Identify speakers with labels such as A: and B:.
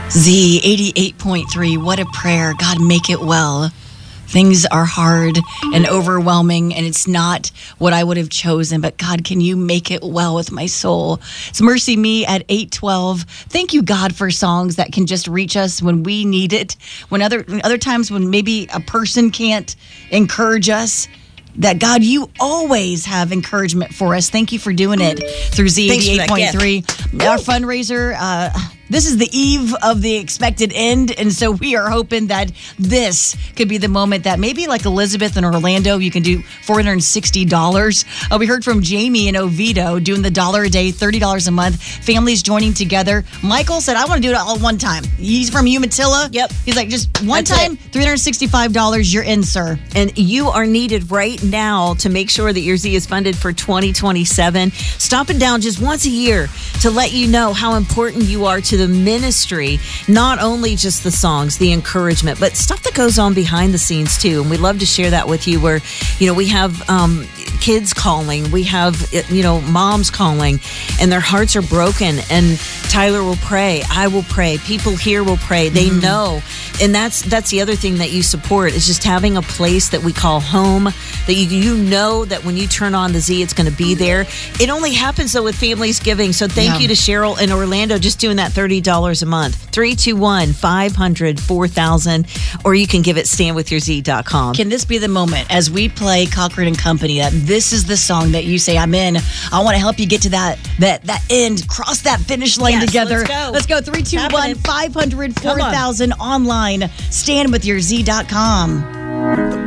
A: Z 88.3. What a prayer. God, make it well. Things are hard and overwhelming, and it's not what I would have chosen. But God, can you make it well with my soul? It's Mercy Me at 8:12. Thank you, God, for songs that can just reach us when we need it. When other times when maybe a person can't encourage us. That God, you always have encouragement for us. Thank you for doing it through Z88.3. Our fundraiser, this is the eve of the expected end. And so we are hoping that this could be the moment that maybe like Elizabeth in Orlando, you can do $460. We heard from Jamie in Oviedo doing the $1 a day, $30 a month. Families joining together. Michael said, I want to do it all one time. He's from Umatilla.
B: Yep.
A: He's like, just one time, $365. You're in, sir.
B: And you are needed right now to make sure that your Z is funded for 2027. Stopping down just once a year to let you know how important you are to the ministry. Not only just the songs, the encouragement, but stuff that goes on behind the scenes too. And we love to share that with you where, we have kids calling. We have, moms calling and their hearts are broken. And Tyler will pray. I will pray. People here will pray. They know. And that's the other thing that you support is just having a place that we call home, that you know that when you turn on the Z, it's going to be there. It only happens, though, with families giving. So thank you to Cheryl in Orlando just doing that $30 a month. 321-500-4000. Or you can give it standwithyourz.com.
A: Can this be the moment as we play Cochran and Company that this is the song that you say, I'm in. I want to help you get to that end, cross that finish line together. Let's go. 321-500-4000 online. Standwithyourz.com.